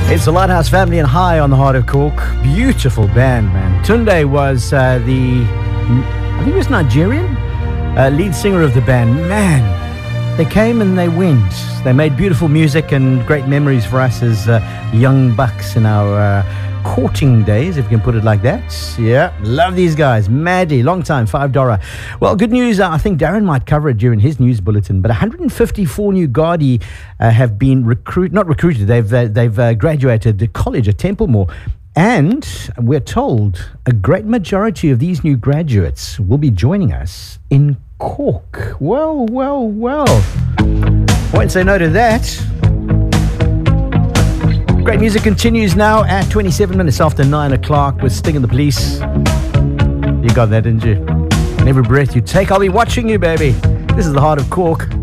It's the Lighthouse Family and High on the Heart of Cork. Beautiful band, man. Tunde was I think he was Nigerian, lead singer of the band. Man, they came and they went. They made beautiful music and great memories for us as young bucks in our courting days, if you can put it like that. Yeah, love these guys madly. Long time, $5. Well, good news. I think Darren might cover it during his news bulletin, but 154 new Gardaí have been recruited. They've graduated college at Templemore, and we're told a great majority of these new graduates will be joining us in Cork. Well, won't say no to that. Great music continues now at 27 minutes after 9 o'clock with Sting and the Police. You got that, didn't you? And every breath you take, I'll be watching you, baby. This is the Heart of Cork.